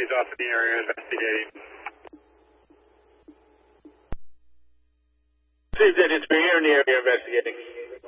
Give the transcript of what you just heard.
He's off in the area investigating. Says that it's we're here in the area investigating.